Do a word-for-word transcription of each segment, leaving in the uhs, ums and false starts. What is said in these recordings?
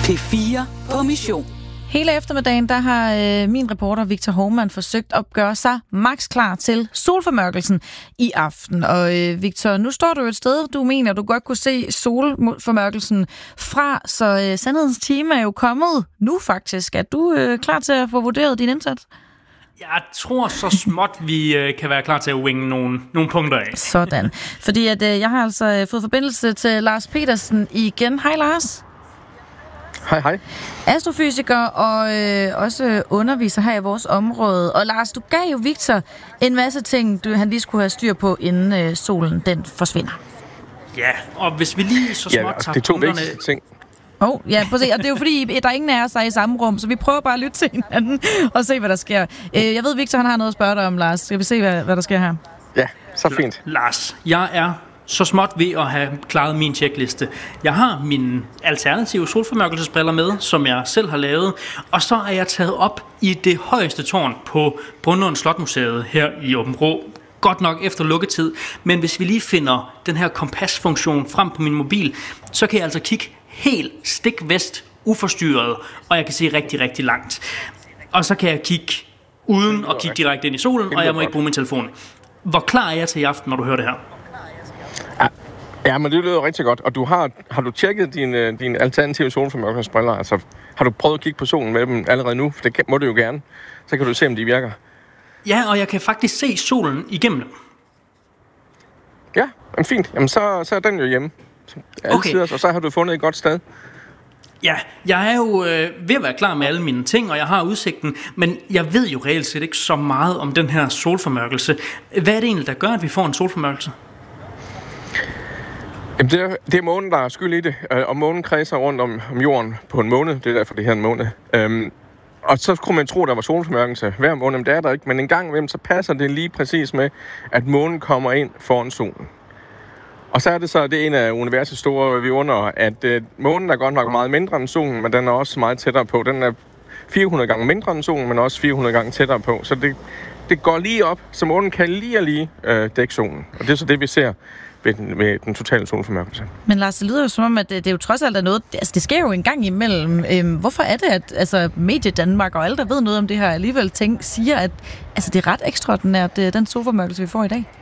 P fire på mission. Hele eftermiddagen, der har øh, min reporter Victor Hovmand forsøgt at gøre sig max klar til solformørkelsen i aften. Og øh, Victor, nu står du et sted, du mener, du godt kunne se solformørkelsen fra, så øh, sandhedens time er jo kommet nu faktisk. Er du øh, klar til at få vurderet din indsats? Jeg tror så småt, vi øh, kan være klar til at winge nogle, nogle punkter af. Sådan. Fordi at, øh, jeg har altså øh, fået forbindelse til Lars Petersen igen. Hej Lars. Hej, hej. Astrofysiker og øh, også underviser her i vores område. Og Lars, du gav jo Victor en masse ting, du, han lige skulle have styr på, inden øh, solen den forsvinder. Ja, og hvis vi lige så småt ja, tager det er to punkterne... vigtige ting. Åh, oh, ja, prøv at se. Og det er jo fordi, der er ingen af os, der er i samme rum, så vi prøver bare at lytte til hinanden og se, hvad der sker. Øh, jeg ved, Victor han har noget at spørge dig om, Lars. Skal vi se, hvad, hvad der sker her? Ja, så fint. Lars, jeg er så småt ved at have klaret min checkliste. Jeg har mine alternative solformørkelsesbriller med, som jeg selv har lavet, og så er jeg taget op i det højeste tårn på Brundlund Slotmuseet her i Aabenraa. Godt nok efter lukketid, men hvis vi lige finder den her kompasfunktion frem på min mobil, så kan jeg altså kigge helt stik vest, uforstyrret, og jeg kan se rigtig, rigtig langt. Og så kan jeg kigge uden at kigge direkte ind i solen, og jeg må ikke bruge min telefon. Hvor klar er jeg til i aften, når du hører det her? Ja, ja, men det lyder rigtig godt. Og du har, har du tjekket dine, dine alternative solformørkelsesbriller? Altså, har du prøvet at kigge på solen med dem allerede nu? For det må du jo gerne. Så kan du se, om de virker. Ja, og jeg kan faktisk se solen igennem dem. Ja, men fint. Jamen, så, så er den jo hjemme. Okay. Siders, og så har du fundet et godt sted. Ja, jeg er jo øh, ved at være klar med alle mine ting, og jeg har udsigten, men jeg ved jo reelt set ikke så meget om den her solformørkelse. Hvad er det egentlig, der gør, at vi får en solformørkelse? Jamen, det er, det er månen, der er skyld i det, og månen kredser rundt om, om jorden på en måned. Det er derfor, det her en måned. Øhm, og så kunne man tro, der var solformørkelse hver måned, men det er der ikke. Men en gang imellem, så passer det lige præcis med, at månen kommer ind foran solen. Og så er det så, det er en af universets store vidunder, at øh, månen er godt nok meget mindre end solen, men den er også meget tættere på. Den er fire hundrede gange mindre end solen, men også fire hundrede gange tættere på. Så det, det går lige op, så månen kan lige og lige øh, dække solen. Og det er så det, vi ser ved den, ved den totale solformørkelse. Men Lars, det lyder jo som om, at det, det er jo trods alt er noget, altså det sker jo en gang imellem. Øhm, hvorfor er det, at altså, Medie Danmark og alle, der ved noget om det her, alligevel tænk, siger, at altså, det er ret ekstraordinært, den solformørkelse, vi får i dag?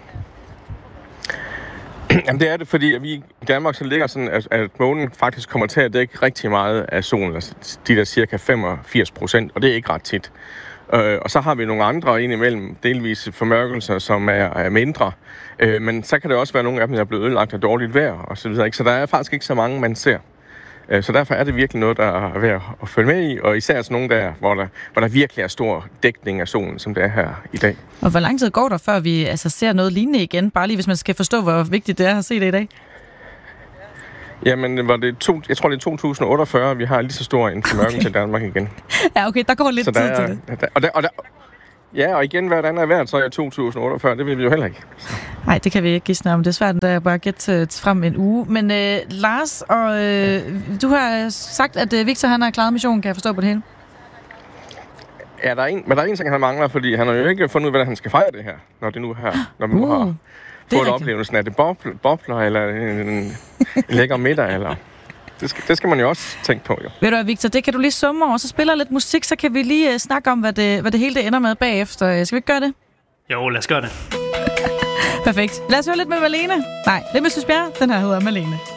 Jamen det er det, fordi at vi i Danmark så ligger sådan, at, at månen faktisk kommer til at dække rigtig meget af solen, altså de der cirka femogfirs procent, og det er ikke ret tit. Øh, og så har vi nogle andre indimellem delvis formørkelser, som er, er mindre, øh, men så kan det også være nogle af dem, der er blevet ødelagt af dårligt vejr og så videre. Så der er faktisk ikke så mange, man ser. Så derfor er det virkelig noget, der er værd at følge med i, og især sådan nogle der, hvor der, hvor der virkelig er stor dækning af solen, som det er her i dag. Og hvor lang tid går der, før vi altså, ser noget lignende igen? Bare lige, hvis man skal forstå, hvor vigtigt det er at se det i dag. Jamen, var det to, jeg tror, det er to tusind otteogfyrre, vi har lige så stor en formørkelse okay. i Danmark igen. Ja, okay, der går lidt så tid der, til det. Der, og der, og der, ja, og igen, hvad der er værd, så er to tusind otteogfyrre, det vil vi jo heller ikke. Nej, det kan vi ikke gisne om. Det er svært, at jeg bare gætte frem en uge. Men øh, Lars, og, øh, du har sagt, at øh, Victor han har klaret missionen, kan jeg forstå på det hele? Ja, der er en, men der er en ting, han mangler, fordi han har jo ikke fundet ud af, hvordan han skal fejre det her, når det nu her, når man uh, nu har fået oplevelsen af det bobler, bobler eller en, en lækker middag, eller... Det skal, det skal man jo også tænke på, jo. Ved du hvad, Victor, det kan du lige summe over, så spiller lidt musik, så kan vi lige uh, snakke om, hvad det, hvad det hele det ender med bagefter. Skal vi ikke gøre det? Jo, lad os gøre det. Perfekt. Lad os høre lidt med Malene. Nej, lidt med Sysbjerg. Den her hedder Malene.